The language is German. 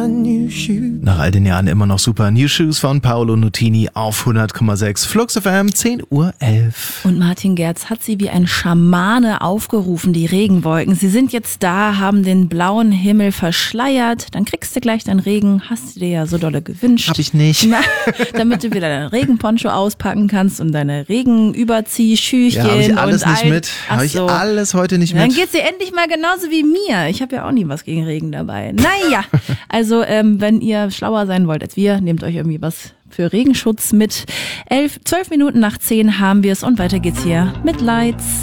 my new shoes. Nach all den Jahren immer noch super. New Shoes von Paolo Nutini auf 100,6. Flux FM, 10:11 Uhr. Und Martin Gerz hat sie wie ein Schamane aufgerufen, die Regenwolken. Sie sind jetzt da, haben den blauen Himmel verschleiert. Dann kriegst du gleich deinen Regen. Hast du dir ja so dolle gewünscht. Hab ich nicht. Na, damit du wieder deinen Regenponcho auspacken kannst und deine Regenüberziehschüchchen. Ja, hab ich alles und nicht mit. Hab ich alles heute nicht mit. Dann geht's dir endlich mal genauso wie mir. Ich habe ja auch nie was gegen Regen dabei. Naja, also wenn ihr schlauer sein wollt als wir, nehmt euch irgendwie was für Regenschutz mit. 12 Minuten nach 10 haben wir es und weiter geht's hier mit Lights.